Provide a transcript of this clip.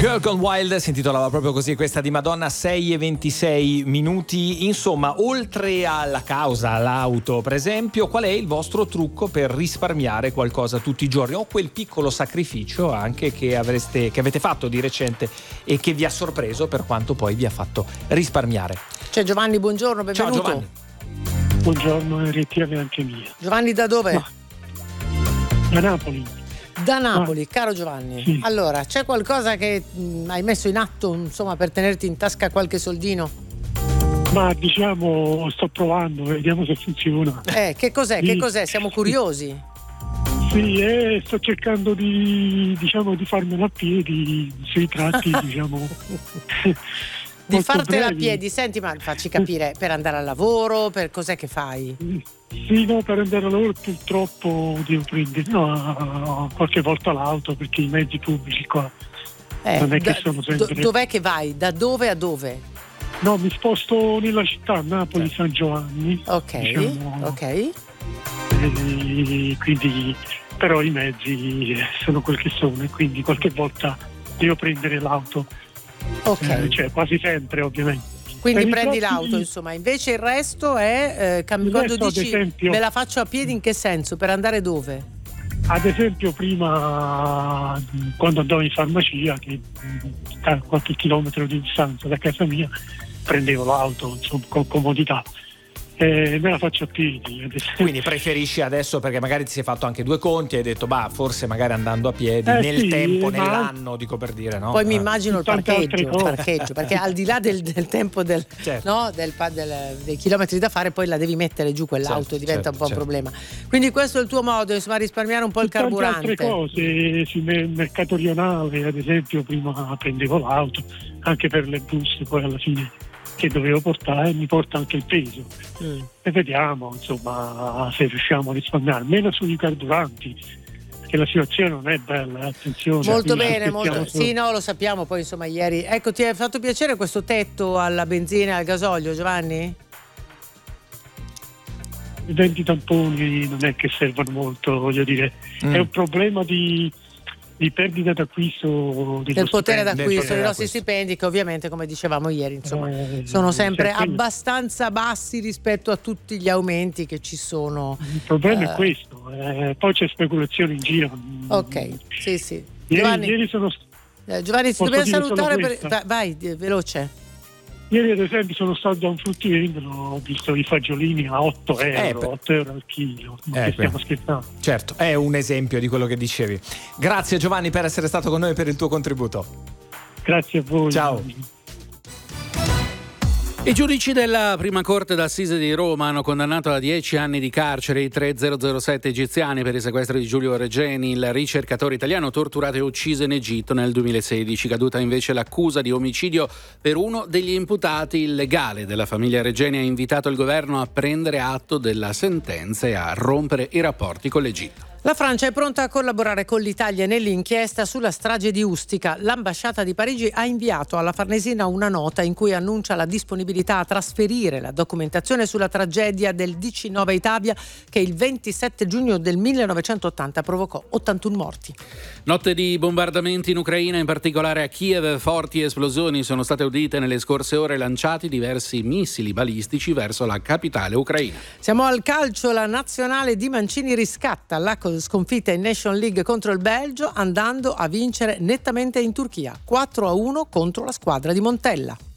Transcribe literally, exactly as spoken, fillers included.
Girl Gone Wild si intitolava proprio così, questa di Madonna, sei e ventisei minuti. Insomma, oltre alla causa, all'auto per esempio, qual è il vostro trucco per risparmiare qualcosa tutti i giorni, o quel piccolo sacrificio anche che avreste che avete fatto di recente e che vi ha sorpreso per quanto poi vi ha fatto risparmiare? C'è Giovanni, buongiorno, benvenuto. Ciao Giovanni. Buongiorno, Retiane anche mia. Giovanni, da dove? Ma, da Napoli. Da Napoli, ah, caro Giovanni. Sì. Allora, c'è qualcosa che mh, hai messo in atto, insomma, per tenerti in tasca qualche soldino? Ma diciamo, sto provando, vediamo se funziona. Eh, che cos'è? Sì. Che cos'è? Siamo curiosi. Sì, eh, sto cercando di, diciamo, di farmelo a piedi sui tratti, diciamo. Di molto fartela a brevi. piedi. Senti, ma facci capire, per andare al lavoro, per cos'è che fai? Sì, no, per andare a lavoro purtroppo devo prendere no, qualche volta l'auto, perché i mezzi pubblici qua Eh, non è che da- sono sempre... do- dov'è che vai? Da dove a dove? No, mi sposto nella città, Napoli-San Giovanni. Ok, diciamo, ok. e quindi però i mezzi sono quel che sono, e quindi qualche volta devo prendere l'auto, Ok. eh, cioè quasi sempre ovviamente. Quindi Per i prendi tratti- l'auto, insomma. Invece il resto è eh, cam- Il quando resto, ad dici esempio- me la faccio a piedi, in che senso? Per andare dove? Ad esempio prima, mh, quando andavo in farmacia, che mh, sta a qualche chilometro di distanza da casa mia, prendevo l'auto, insomma, con comodità. E me la faccio a piedi. ad esempio. Quindi preferisci adesso, perché magari ti sei fatto anche due conti e hai detto bah, forse magari andando a piedi Eh nel sì, tempo, ma- nell'anno, dico per dire, no? Poi mi Eh. immagino il Tante altre parcheggio, il cose. parcheggio, perché al di là del, del tempo del, Certo. no, del, pa- del- dei chilometri da fare, poi la devi mettere giù quell'auto, Certo, diventa certo, un po' certo. un problema. Quindi questo è il tuo modo, insomma, risparmiare un po' il Tante carburante. altre cose, sul me- mercato rionale, ad esempio, prima prendevo l'auto, anche per le buste, poi alla fine che dovevo portare, mi porta anche il peso. Mm. E vediamo, insomma, se riusciamo a risparmiare, meno sui carburanti, perché la situazione non è bella, eh, attenzione. Molto quindi bene, molto. aspettiamo solo- Sì, no, lo sappiamo, poi insomma ieri. Ecco, ti è fatto piacere questo tetto alla benzina e al gasolio, Giovanni? I venti tamponi non è che servono molto, voglio dire, Mm. è un problema di, di perdita d'acquisto dello Del potere stipendio. Del d'acquisto potere dei nostri d'acquisto. stipendi, che ovviamente, come dicevamo ieri, insomma, Eh, sono sempre cioè, quindi- abbastanza bassi rispetto a tutti gli aumenti che ci sono. Il problema Eh. è questo, eh, poi c'è speculazione in giro. Ok, sì, sì. Ieri, Giovanni, ieri sono eh, Giovanni, ci posso dobbiamo dire solo salutare. Per... questa? va- Vai, eh, veloce. Ieri ad esempio sono stato da un fruttivendolo, ho visto i fagiolini a otto euro, per- otto euro al chilo, ma Eh, che stiamo beh. scherzando? Certo, è un esempio di quello che dicevi. Grazie Giovanni per essere stato con noi e per il tuo contributo. Grazie a voi. Ciao. I giudici della prima corte d'assise di Roma hanno condannato a dieci anni di carcere i tre zero zero sette egiziani per il sequestro di Giulio Regeni, il ricercatore italiano torturato e ucciso in Egitto nel duemilasedici. Caduta invece l'accusa di omicidio per uno degli imputati. Il legale della famiglia Regeni ha invitato il governo a prendere atto della sentenza e a rompere i rapporti con l'Egitto. La Francia è pronta a collaborare con l'Italia nell'inchiesta sulla strage di Ustica. L'ambasciata di Parigi ha inviato alla Farnesina una nota in cui annuncia la disponibilità a trasferire la documentazione sulla tragedia del diciannove Italia che il ventisette giugno del millenovecentottanta provocò ottantuno morti. Notte di bombardamenti in Ucraina, in particolare a Kiev. Forti esplosioni sono state udite nelle scorse ore, lanciati diversi missili balistici verso la capitale ucraina. Siamo al calcio, la nazionale di Mancini riscatta la sconfitta in Nation League contro il Belgio, andando a vincere nettamente in Turchia quattro a uno contro la squadra di Montella.